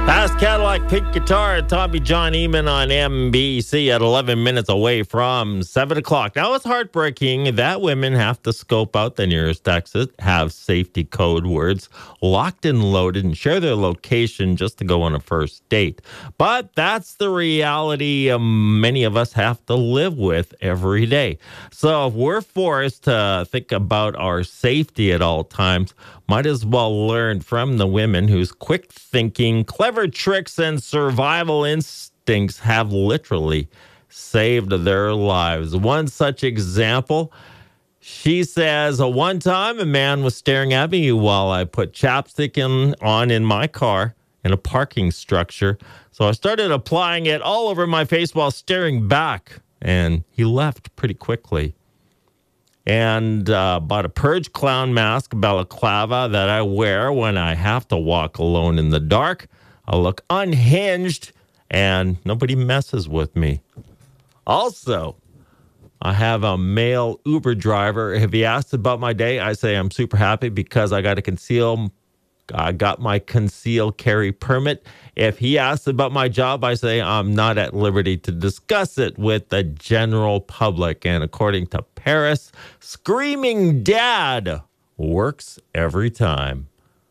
Past Cadillac Pink Guitar, Tommy John Eamon on NBC at 11 minutes away from 7 o'clock. Now, it's heartbreaking that women have to scope out the nearest exit, have safety code words locked and loaded, and share their location just to go on a first date. But that's the reality many of us have to live with every day. So if we're forced to think about our safety at all times, might as well learn from the women whose quick thinking, clever tricks, and survival instincts have literally saved their lives. One such example, she says, one time a man was staring at me while I put chapstick on in my car in a parking structure. So I started applying it all over my face while staring back, and he left pretty quickly. And bought a Purge clown mask balaclava that I wear when I have to walk alone in the dark. I look unhinged and nobody messes with me. Also, I have a male Uber driver. If he asks about my day, I say I'm super happy because I got my concealed carry permit. If he asks about my job, I say I'm not at liberty to discuss it with the general public. And according to Paris, screaming dad works every time.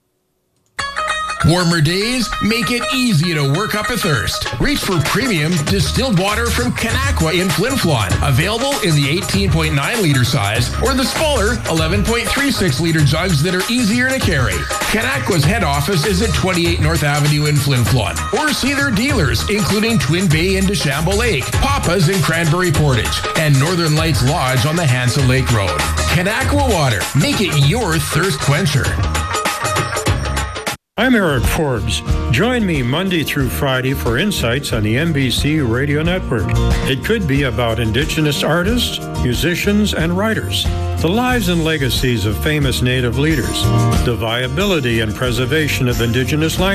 Warmer days make it easy to work up a thirst. Reach for premium distilled water from Kanakwa in Flin Flon. Available in the 18.9-liter size or the smaller 11.36-liter jugs that are easier to carry. Kanakwa's head office is at 28 North Avenue in Flin Flon. Or see their dealers, including Twin Bay in DeChambeau Lake, Papa's in Cranberry Portage, and Northern Lights Lodge on the Hansa Lake Road. Kanakwa Water. Make it your thirst quencher. I'm Eric Forbes. Join me Monday through Friday for insights on the NBC Radio Network. It could be about Indigenous artists, musicians, and writers, the lives and legacies of famous Native leaders, the viability and preservation of Indigenous languages,